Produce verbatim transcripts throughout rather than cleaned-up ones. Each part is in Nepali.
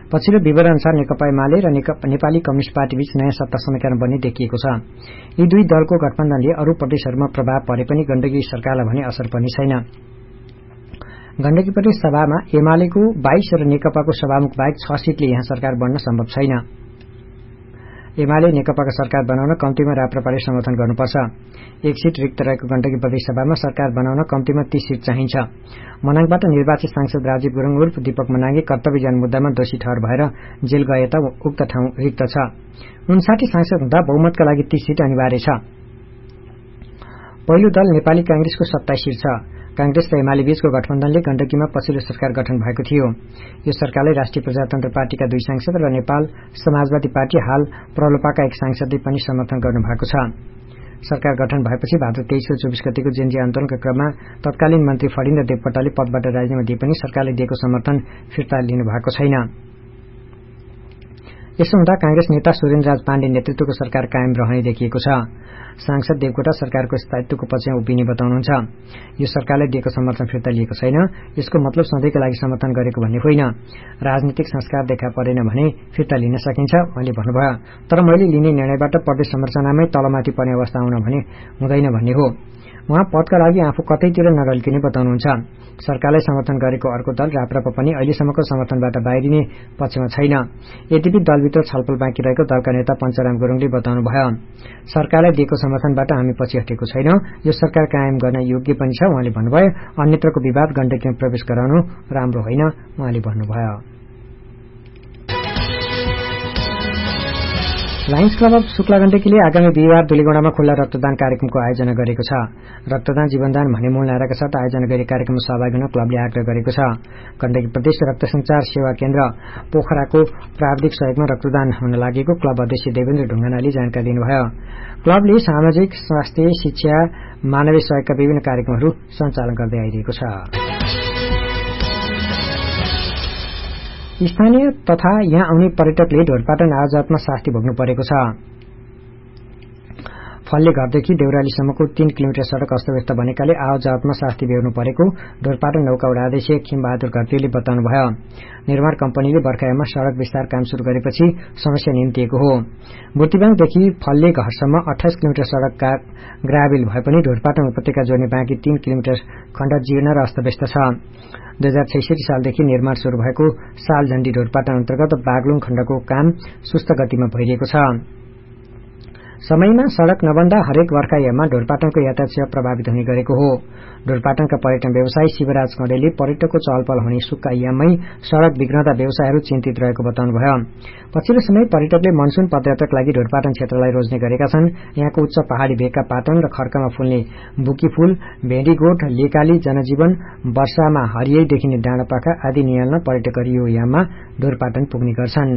पछिल्लो विवरण अनुसार नेकपा एमाले र नेपाली कम्युनिष्ट पार्टीबीच नयाँ सत्ता समीकरण बन्ने देखिएको छ। यी दुई दलको गठबन्धनले अरू प्रदेशहरूमा प्रभाव परे पनि गण्डकी सरकारलाई भने असर पर्ने छैन। गण्डकी प्रदेश सभामा एमालेको बाइस र नेकपाको सभामुख बाहेक छ सीटले यहाँ सरकार बन्न सम्भव छैन। एमाले नेकपाको सरकार बनाउन कम्तीमा राप्रपाले समर्थन गर्नुपर्छ। एक सीट रिक्त रहेको गण्डकी प्रदेश सभामा सरकार बनाउन कम्तीमा तीस सीट चाहिन्छ। मनाङबाट निर्वाचित सांसद राजीव गुरुङ उर्फ दीपक मनाङे कर्तव्यज्ञान मुद्दामा दोषी ठहर भएर जेल गए त उक्त ठाउँ रिक्त छ। उन्साठी सांसद हुँदा बहुमतका लागि तीस सीट अनिवार्य छ। पहिलो दल नेपाली कांग्रेसको सत्ताइस सीट छ। कांग्रेस र एमाले बीचको गठबन्धनले गण्डकीमा पछिल्लो सरकार गठन भएको थियो। यो सरकारले राष्ट्रिय प्रजातन्त्र पार्टीका दुई सांसद र नेपाल समाजवादी पार्टी हाल प्रलोपाका एक सांसदले पनि समर्थन गर्नु भएको छ। सरकार गठन भएपछि भाद्र तेइस र चौबीस गतेको जेएनजी आन्दोलनका क्रममा तत्कालीन मन्त्री फडिन र देवकोटाले पदबाट राजीनामा दिए पनि सरकारले दिएको समर्थन फिर्ता लिनु भएको छैन। यसो हुँदा कांग्रेस नेता सुरेन्द्रराज पाण्डे नेतृत्वको सरकार कायम रहने देखिएको छ। सांसद देवकोटा सरकारको स्थायित्वको पक्षमा उभिने बताउनुहुन्छ। यो सरकारले दिएको समर्थन फिर्ता लिएको छैन। यसको मतलब सधैँका लागि समर्थन गरेको भन्ने होइन। राजनीतिक संस्कार देखा परेन भने फिर्ता लिन सकिन्छ उहाँले भन्नुभयो। तर मैले लिने निर्णयबाट प्रदेश संरचनामै तलमाथि पर्ने अवस्था आउन भने हुँदैन भन्ने हो। उहाँ पदका लागि आफू कतैतिर नढल्किने बताउनुहुन्छ। सरकारलाई समर्थन गरेको अर्को दल राप्रपा पनि अहिलेसम्मको समर्थनबाट बाहिरिने पक्षमा छैन। यद्यपि दलभित्र छलफल बाँकी रहेको दलका नेता पञ्चराम गुरुङले बताउनुभयो। सरकारलाई दिएको समर्थनबाट हामी पछि हटेको छैनौं। यो सरकार कायम गर्न योग्य पनि छ उहाँले भन्नुभयो। अन्यत्रको विवाद गण्डकीमा प्रवेश गराउनु राम्रो होइन उहाँले भन्नुभयो। लायन्स क्लब अफ शुक्ला गण्डकीले आगामी बिहिबार दुलीगौंडामा खुल्ला रक्तदान कार्यक्रमको आयोजना गरेको छ। रक्तदान जीवनदान भन्ने मूल नाराका साथ आयोजना गरिएको कार्यक्रममा सहभागी हुन क्लबले आग्रह गरेको छ। गण्डकी प्रदेश रक्त संचार सेवा केन्द्र पोखराको प्राविधिक सहयोगमा रक्तदान हुन लागेको क्लब अध्यक्ष देवेन्द्र ढुङ्गानाले जानकारी दिनुभयो। क्लबले सामाजिक स्वास्थ्य शिक्षा मानवीय सहयोगका विभिन्न कार्यक्रमहरू सञ्चालन गर्दै आइरहेको छ। स्थानीय तथा यहाँ आउने पर्यटकले ढोरपाटन आवाजातमा शास्ति भोग्नु परेको छ। फल्ले घरदेखि देउरालीसम्मको तीन किलोमिटर सड़क अस्तव्यस्त बनेकाले आवाजातमा शास्ति बेहोर्नु परेको ढोरपाटन नौका उडाध्यक्ष खिमबहादुर घरतीले बताउनुभयो। निर्माण कम्पनीले बर्खायाममा सड़क विस्तार काम शुरू गरेपछि समस्या निम्तिएको हो। बुर्तिबाङदेखि फल्ले घरसम्म अठाइस किलोमिटर सड़कका ग्राभेल भए पनि ढोरपाटन उपत्यका जोड्ने बाँकी तीन किलोमिटर खण्ड जीर्ण र अस्तव्यस्त छ। दुई हजार छैसठी सालदेखि निर्माण शुरू भएको सालझण्डी ढोरपाटन अन्तर्गत बागलुङ खण्डको काम सुस्त गतिमा भइरहेको छ। समयमा सड़क नबन्दा हरेक बर्खायाममा ढोरपाटनको यातायात सेवा प्रभावित हुने गरेको हो। ढोरपाटनका पर्यटन व्यवसायी शिवराज कँडेलले पर्यटकको चहलपहल हुने सुक्खा याममै सड़क बिग्रँदा व्यवसायहरू चिन्तित रहेको बताउनुभयो। पछिल्लो समय पर्यटकले मनसून पदयात्राका लागि ढोरपाटन क्षेत्रलाई रोज्ने गरेका छन्। यहाँको उच्च पहाड़ी भेगका पाटन र खर्कामा फुल्ने बुकी फूल, भेडीगोठ, लेकाली जनजीवन, वर्षामा हरियै देखिने डाँडापाखा आदि निहाल्न पर्यटकहरू यो याममा ढोरपाटन पुग्ने गर्छन्।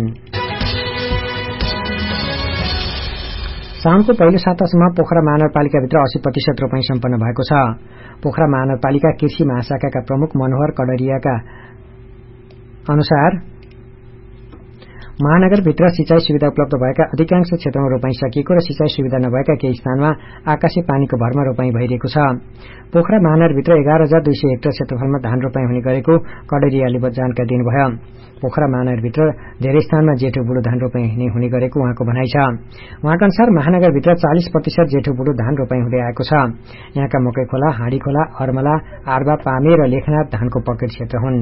साउनको पहिलो सातासम्म पोखरा महानगरपालिकाभित्र अस्सी प्रतिशत रोपाई सम्पन्न भएको छ। पोखरा महानगरपालिका कृषि महाशाखाका प्रमुख मनोहर कडरियाका अनुसार महानगरभित्र सिंचाई सुविधा उपलब्ध भएका अधिकांश क्षेत्रमा रोपाई सकिएको र सिंचाई सुविधा नभएका केही स्थानमा आकाशे पानीको भरमा रोपाई भइरहेको छ। पोखरा महानगरभित्र एघार हजार दुई सय हेक्टर क्षेत्रफलमा धान रोपाई हुने गरेको कडरियाले जानकारी दिनुभयो। पोखरा महानगरभित्र धेरै स्थानमा जेठो बुढो धान रोपाई हुने गरेको उहाँको भनाइ छ। उहाँका अनुसार महानगरभित्र चालीस प्रतिशत जेठो बुढो धान रोपाई हुँदै आएको छ। यहाँका मकै खोला, हाँडी खोला, अर्मला, आर्वा, पामे र लेखनाथ धानको पकेट क्षेत्र हुन्।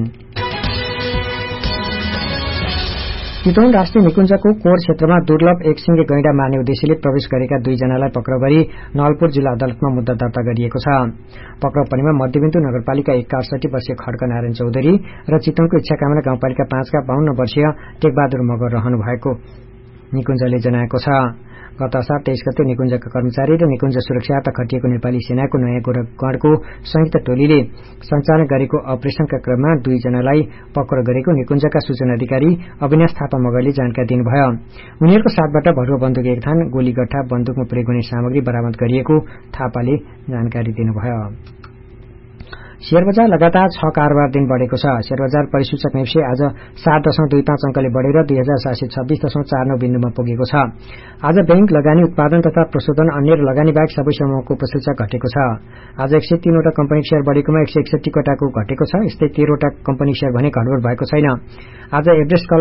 चितवन राष्ट्रिय निकुञ्जको कोर क्षेत्रमा दुर्लभ एकसिंगे गैंडा मार्ने उद्देश्यले प्रवेश गरेका दुईजनालाई पक्राउ गरी नवलपुर जिल्ला अदालतमा मुद्दा दर्ता गरिएको छ। पक्राउ पर्नेमा मध्यबिन्दु नगरपालिका एक अडसठी वर्षीय खड्क नारायण चौधरी र चितवनको इच्छाकामना गाउँपालिका पाँचका बाहन्न वर्षीय टेकबहादुर मगर रहनु भएको निकुञ्जले जनाएको छ। गत असार तेइस गते निकुञ्जका कर्मचारी र निकुञ्ज सुरक्षार्थ खटिएको नेपाली सेनाको नयाँ गढको संयुक्त टोलीले सञ्चालन गरेको अपरेशनका क्रममा दुईजनालाई पक्राउ गरेको निकुञ्जका सूचना अधिकारी अविनाश थापा मगरले जानकारी दिनुभयो। उनीहरूको साथबाट भरुवा बन्दुक एक थान, गोली गट्ठा, बन्दुकमा प्रयोग हुने सामग्री बरामद गरिएको थापाले जानकारी दिनुभयो। शेयर बजार लगातार छ कारोबार दिन बढ़ेको छ। शेयर बजार परिसूचक नेप्से आज सात दशमलव दुई पाँच अंकले बढ़ेर दुई हजार सात सय छब्बीस दशमलव चार नौ बिन्दुमा पुगेको छ। आज बैंक, लगानी, उत्पादन तथा प्रशोधन, अन्य र लगानी बाहेक सबै समूहको उपसूचक घटेको छ। आज एक सय तीनवटा कम्पनी शेयर बढ़ेकोमा एक सय एकसठी वटाको घटेको छ। यस्तै तेह्रवटा कम्पनी शेयर भने घटबढ भएको छैन। आज एभरेस्ट